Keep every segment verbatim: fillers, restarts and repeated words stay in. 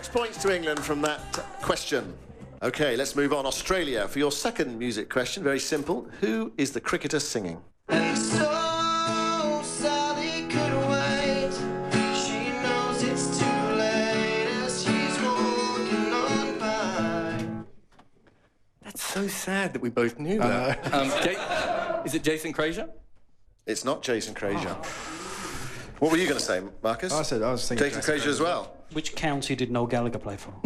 Six points to England from that question. OK, let's move on. Australia, for your second music question, very simple. Who is the cricketer singing? And so Sally could wait. She knows it's too late as she's walking on by. That's so sad that we both knew that. Uh, um, Ja- is it Jason Frazier? It's not Jason Frazier. What were you going to say, Marcus? I said I was thinking Jason Frazier as well. Which county did Noel Gallagher play for?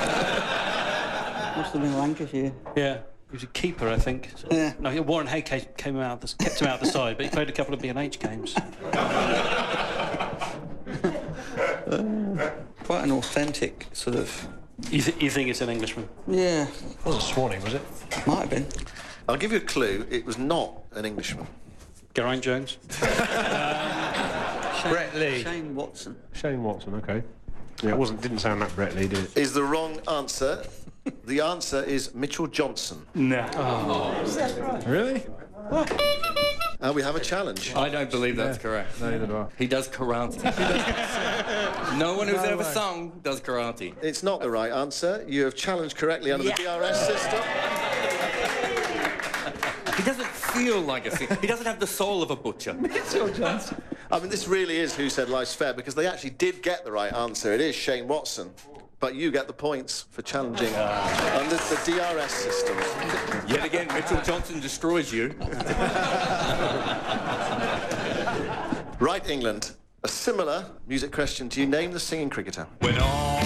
Must have been Lancashire. Yeah, he was a keeper, I think. So, Yeah. No, Warren Hay came out, the, kept him out the side, but he played a couple of B and H games. Quite an authentic sort of. You, th you think it's an Englishman? Yeah, It wasn't Swanee, was it? might have been. I'll give you a clue. It was not an Englishman. Geraint Jones? Shane, Brett Lee. Shane Watson. Shane Watson, OK. Yeah, it wasn't. Didn't sound that Brett Lee, did it? Is the wrong answer. The answer is Mitchell Johnson. No. Really? And we have a challenge. I don't believe that's correct. Neither do I. He does karate. No one who's ever sung does karate. It's not the right answer. You have challenged correctly under Yeah. the D R S system. He doesn't feel like a singer. He doesn't have the soul of a butcher. I mean, this really is Who Said Life's Fair, because they actually did get the right answer. It is Shane Watson. But you get the points for challenging under the D R S system. Yet again, Mitchell Johnson destroys you. Right, England. A similar music question to you. Name the singing cricketer. When all